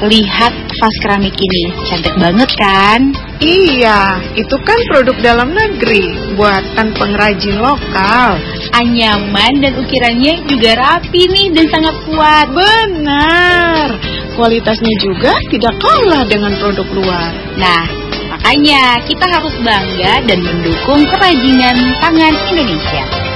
lihat vas keramik ini, cantik banget kan? Iya, itu kan produk dalam negeri, buatan pengrajin lokal. Nyaman dan ukirannya juga rapi nih dan sangat kuat. Benar, kualitasnya juga tidak kalah dengan produk luar. Nah, makanya kita harus bangga dan mendukung kerajinan tangan Indonesia.